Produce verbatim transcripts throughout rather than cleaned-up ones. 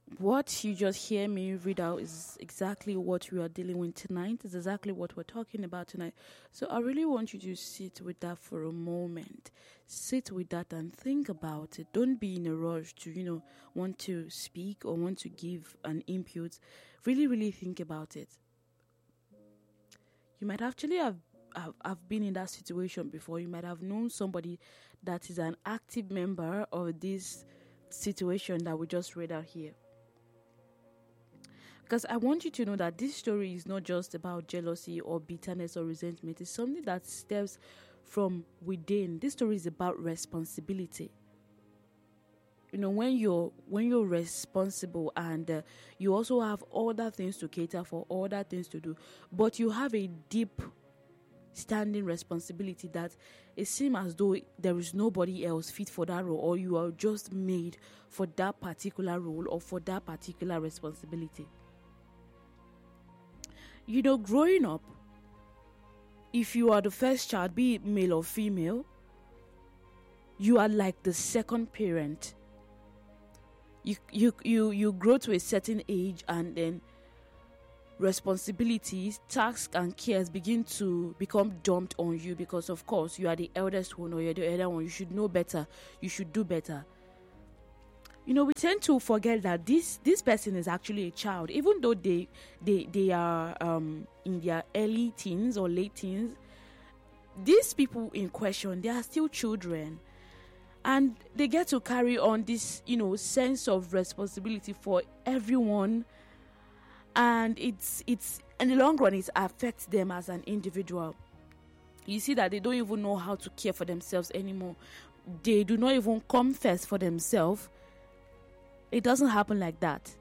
what you just hear me read out is exactly what we are dealing with tonight. It's exactly what we're talking about tonight. So I really want you to sit with that for a moment. Sit with that and think about it. Don't be in a rush to, you know, want to speak or want to give an input. Really, really think about it. You might actually have, have, have been in that situation before. You might have known somebody that is an active member of this situation that we just read out here. Because I want you to know that this story is not just about jealousy or bitterness or resentment. It's something that stems from within. This story is about responsibility. You know, when you're when you're responsible and uh, you also have other things to cater for, other things to do, but you have a deep standing responsibility that it seems as though there is nobody else fit for that role, or you are just made for that particular role or for that particular responsibility. You know, growing up, if you are the first child, be it male or female, you are like the second parent. You you you you grow to a certain age, and then responsibilities, tasks, and cares begin to become dumped on you because, of course, you are the eldest one or you're the elder one. You should know better. You should do better. You know, we tend to forget that this this person is actually a child, even though they they they are um in their early teens or late teens. These people in question, they are still children, and they get to carry on this, you know, sense of responsibility for everyone, and it's it's in the long run it affects them as an individual. You see that they don't even know how to care for themselves anymore. They do not even come first for themselves. It doesn't happen like that.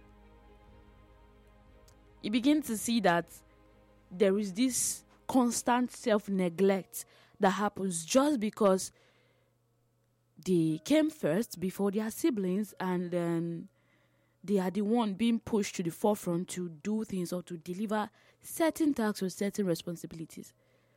You begin to see that there is this constant self-neglect that happens just because they came first before their siblings, and then they are the one being pushed to the forefront to do things or to deliver certain tasks or certain responsibilities.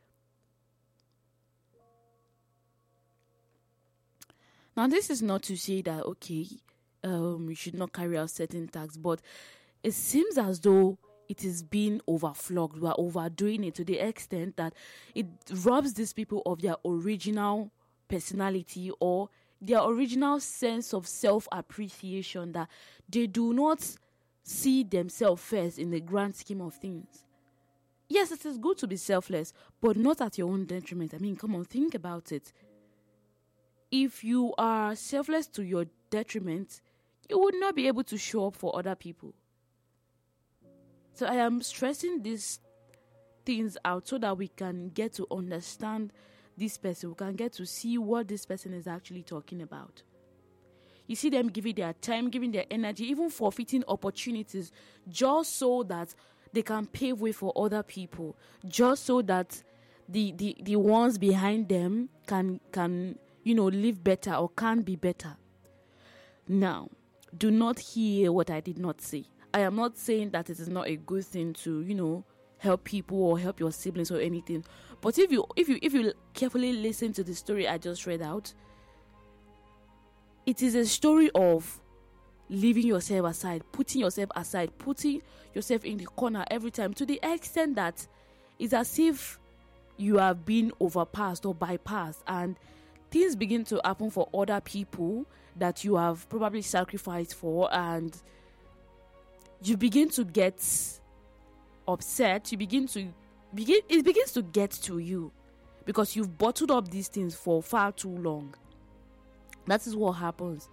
Now, this is not to say that, okay, um, you should not carry out certain tasks, but it seems as though it is being overflogged. We are overdoing it to the extent that it robs these people of their original personality or their original sense of self-appreciation, that they do not see themselves first in the grand scheme of things. Yes, it is good to be selfless, but not at your own detriment. I mean, come on, think about it. If you are selfless to your detriment, you would not be able to show up for other people. So I am stressing these things out so that we can get to understand this person. We can get to see what this person is actually talking about. You see them giving their time, giving their energy, even forfeiting opportunities just so that they can pave way for other people, just so that the the, the ones behind them can can you know live better or can be better. Now, do not hear what I did not say. I am not saying that it is not a good thing to, you know, help people or help your siblings or anything. But if you if you if you carefully listen to the story I just read out, it is a story of leaving yourself aside, putting yourself aside, putting yourself in the corner every time, to the extent that it's as if you have been overpassed or bypassed, and things begin to happen for other people that you have probably sacrificed for, and you begin to get upset. You begin to begin it begins to get to you because you've bottled up these things for far too long. That is what happens.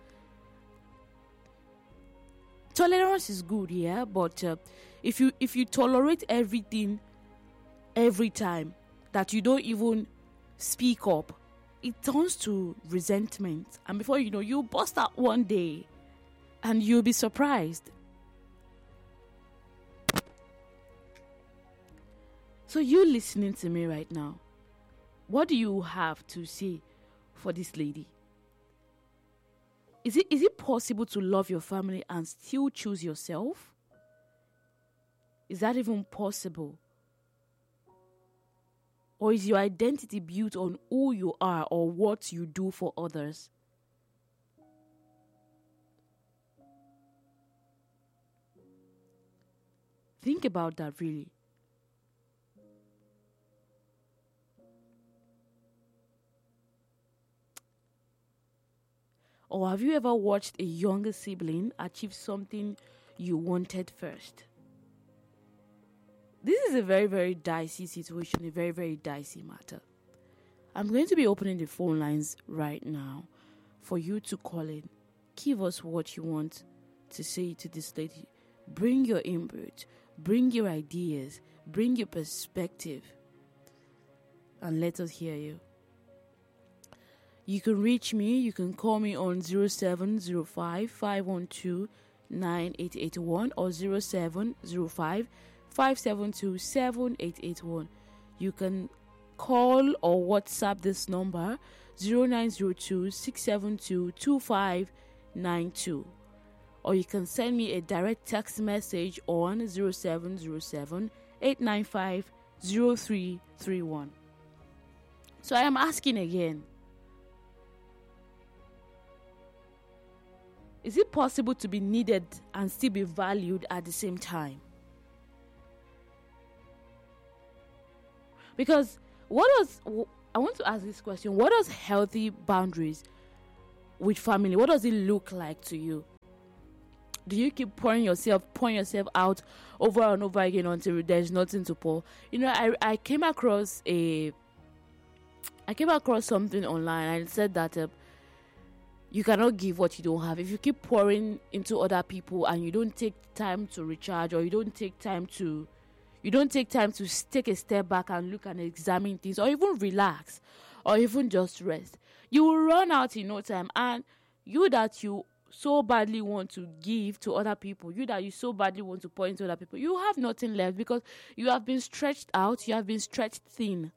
Tolerance is good, yeah, but uh, if you if you tolerate everything every time, that you don't even speak up, it turns to resentment, and before you know, you bust out one day and you'll be surprised. So you listening to me right now, what do you have to say for this lady? Is it is it possible to love your family and still choose yourself? Is that even possible? Or is your identity built on who you are or what you do for others? Think about that, really. Or have you ever watched a younger sibling achieve something you wanted first? This is a very, very dicey situation, a very, very dicey matter. I'm going to be opening the phone lines right now for you to call in. Give us what you want to say to this lady. Bring your input, bring your ideas, bring your perspective, and let us hear you. You can reach me, you can call me on zero seven zero five, five one two, nine eight eight one or zero seven zero five, five seven two, seven eight eight one. You can call or WhatsApp this number zero nine zero two, six seven two, two five nine two. Or you can send me a direct text message on zero seven zero seven, eight nine five, zero three three one. So I am asking again, is it possible to be needed and still be valued at the same time? Because what does, I want to ask this question, what does healthy boundaries with family, what does it look like to you? Do you keep pouring yourself, pouring yourself out over and over again until there's nothing to pour? You know, I I came across a, I came across something online and it said that uh, you cannot give what you don't have. If you keep pouring into other people and you don't take time to recharge, or you don't take time to, you don't take time to take a step back and look and examine things, or even relax, or even just rest, you will run out in no time. And you that you so badly want to give to other people, you that you so badly want to pour into other people, you have nothing left because you have been stretched out, you have been stretched thin.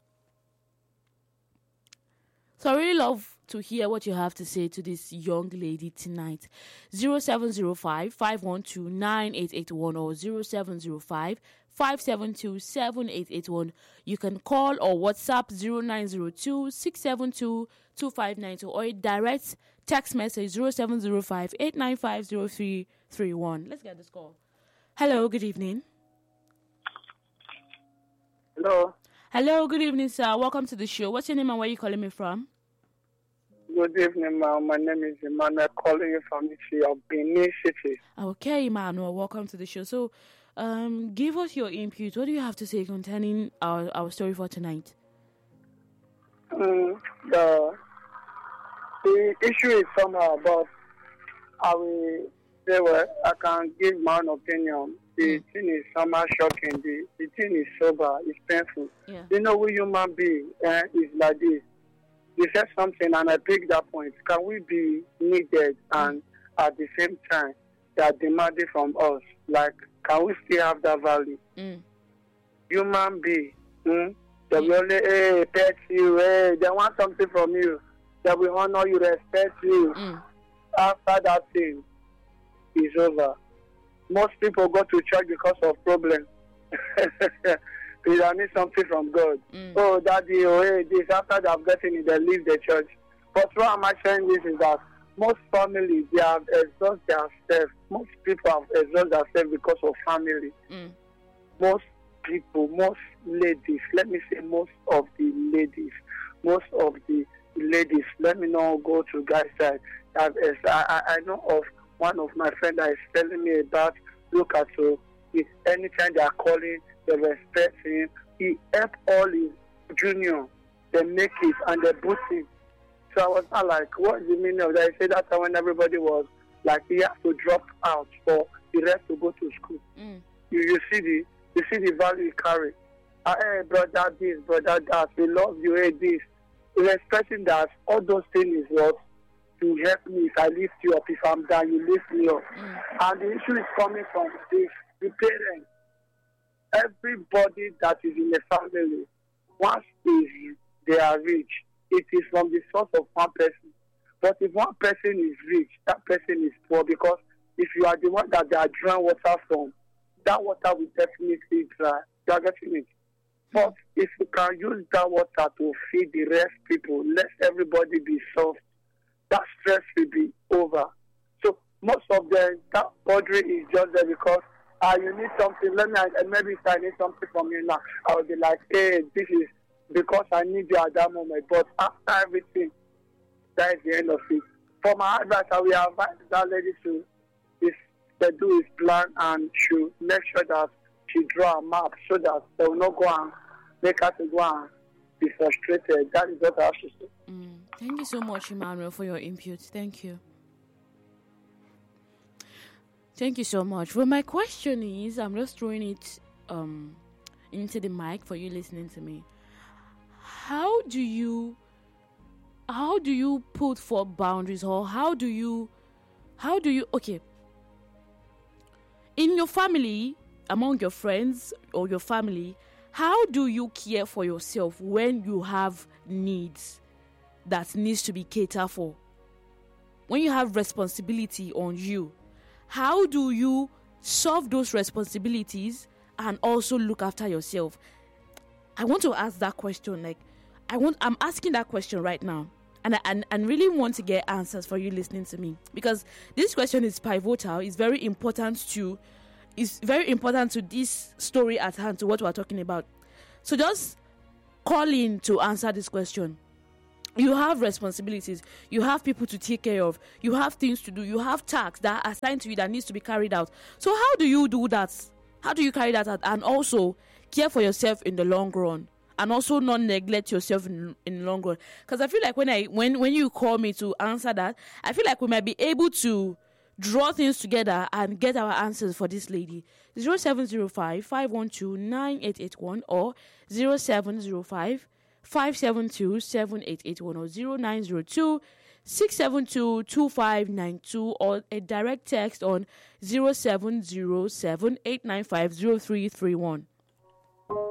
So I really love to hear what you have to say to this young lady tonight. zero seven zero five, five one two, nine eight eight one or zero seven zero five, five seven two, seven eight eight one. You can call or WhatsApp zero nine zero two, six seven two, two five nine two or a direct text message zero seven zero five, eight nine five, zero three three one. Let's get this call. Hello, good evening. Hello. Hello, good evening, sir. Welcome to the show. What's your name and where are you calling me from? Good evening, ma'am. My name is Emmanuel, calling you from the city of Benin City. Okay, Emmanuel, welcome to the show. So, um, give us your input. What do you have to say concerning our, our story for tonight? Mm, the the issue is somehow, but I will say, well, I can give my own opinion. The mm. thing is somehow shocking. The, the thing is sober. It's painful. Yeah. You know, we human being uh, is like this. You said something, and I picked that point. Can we be needed and at the same time they are demanding from us? Like, can we still have that value? Mm. Human being, mm? they will only hey, pet you, hey, they want something from you. They will honor you, respect you. Mm. After that thing is over, most people go to church because of problems. They need something from God. Mm. Oh, daddy, oh, hey, this. After they have gotten it, they leave the church. But why am I saying this is that most families, they have exhausted themselves. Most people have exhausted themselves because of family. Mm. Most people, most ladies, let me say most of the ladies, most of the ladies, let me not go to guys' side. That is, I, I know of one of my friends that is telling me about, look at so, anytime they are calling, they respect him. He helped all his junior. They make it and they boot him. So I was not like, what is the meaning of that? He said that time when everybody was like, he has to drop out for the rest to go to school. Mm. You, you see the you see the value he carry. Uh, hey, brother, this, brother, that. We love you, hey, this. Respecting that all those things is what to help me if I lift you up. If I'm down, you lift me up. Mm. And the issue is coming from this, the parents. Everybody that is in a family, once is they are rich, it is from the source of one person. But if one person is rich, that person is poor, because if you are the one that they are drawing water from, that water will definitely dry. You are getting it. But if you can use that water to feed the rest people, let everybody be soft, that stress will be over. So most of them, that boundary is just there because uh, you need something, let me, uh, maybe if I need something from you now, I will be like, hey, this is because I need you at that moment. But after everything, that is the end of it. For my advice, I will advise that lady to is, to do his plan and to make sure that she draw a map so that they will not go and make her to go and be frustrated. That is what I have to say. Mm. Thank you so much, Emmanuel, for your input. Thank you. Thank you so much. Well, my question is, I'm just throwing it um, into the mic for you listening to me. How do you, how do you put forth boundaries, or how do you, how do you, okay, in your family, among your friends or your family, how do you care for yourself when you have needs that needs to be catered for? When you have responsibility on you, how do you solve those responsibilities and also look after yourself? I want to ask that question. Like, I want, I'm asking that question right now, and I and, and really want to get answers for you listening to me, because this question is pivotal. It's very important to, it's very important to this story at hand, to what we're talking about. So just call in to answer this question. You have responsibilities, you have people to take care of, you have things to do, you have tasks that are assigned to you that needs to be carried out. So how do you do that? How do you carry that out and also care for yourself in the long run, and also not neglect yourself in, in the long run? Because I feel like when I when when you call me to answer that, I feel like we might be able to draw things together and get our answers for this lady. zero seven zero five, five one two, nine eight eight one or zero seven zero five, five seven two, seven eight eight one or zero nine zero two, six seven two, two five nine two or a direct text on zero seven zero seven, eight nine five, zero three three one.